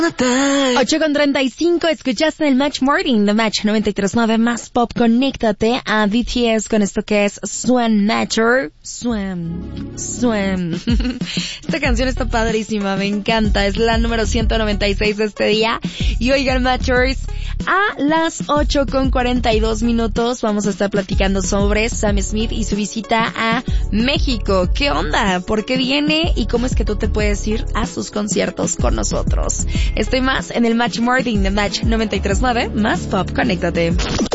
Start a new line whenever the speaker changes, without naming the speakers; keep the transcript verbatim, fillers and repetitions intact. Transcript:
ocho con treinta y cinco, escuchaste el Match Morning de Match noventa y tres punto nueve más pop. Conéctate a B T S con esto que es Swim Matter. Swim, swim. Esta canción está padrísima, me encanta. Es la número ciento noventa y seis de este día. Y oigan, Matchers, a las ocho con cuarenta y dos minutos vamos a estar platicando sobre Sam Smith y su visita a México. ¿Qué onda? ¿Por qué viene? ¿Y cómo es que tú te puedes ir a sus conciertos con nosotros? Estoy más en el Match Morning de Match noventa y tres punto nueve más pop. Conéctate.